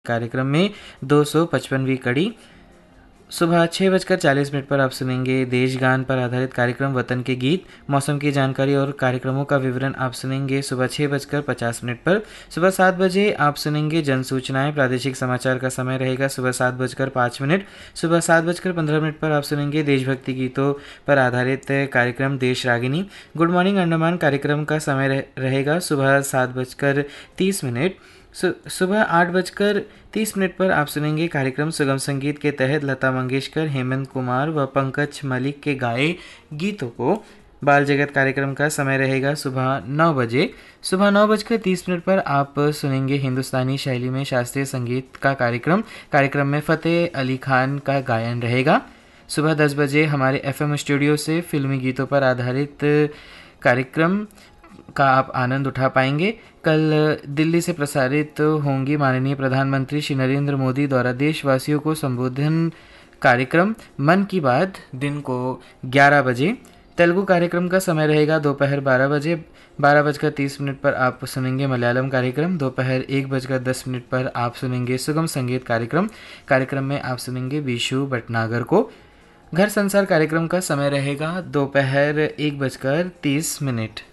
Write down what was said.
कार्यक्रम में 255वीं कड़ी। सुबह 6:40 पर आप सुनेंगे देशगान पर आधारित कार्यक्रम वतन के गीत। मौसम की जानकारी और कार्यक्रमों का विवरण आप सुनेंगे सुबह 6:50 पर। सुबह 7 बजे आप सुनेंगे जन सूचनाएं। प्रादेशिक समाचार का समय रहेगा सुबह 7:05। सुबह 7:15 पर आप सुनेंगे देशभक्ति गीतों पर आधारित कार्यक्रम देश रागिनी। गुड मॉर्निंग अंडमान कार्यक्रम का समय रहेगा सुबह 7:30। सुबह 8:30 पर आप सुनेंगे कार्यक्रम सुगम संगीत के तहत लता मंगेशकर, हेमंत कुमार व पंकज मलिक के गाए गीतों को। बाल जगत कार्यक्रम का समय रहेगा सुबह 9 बजे। सुबह 9:30 पर आप सुनेंगे हिंदुस्तानी शैली में शास्त्रीय संगीत का कार्यक्रम में फ़तेह अली खान का गायन रहेगा। सुबह 10 बजे हमारे FM स्टूडियो से फिल्मी गीतों पर आधारित कार्यक्रम का आप आनंद उठा पाएंगे। कल दिल्ली से प्रसारित होंगी माननीय प्रधानमंत्री श्री नरेंद्र मोदी द्वारा देशवासियों को संबोधन कार्यक्रम मन की बात दिन को 11 बजे। तेलुगु कार्यक्रम का समय रहेगा दोपहर 12 बजे। 12:30 पर आप सुनेंगे मलयालम कार्यक्रम। दोपहर 1:10 पर आप सुनेंगे सुगम संगीत कार्यक्रम में आप सुनेंगे विशु भटनागर को। घर संसार कार्यक्रम का समय रहेगा दोपहर 1:30।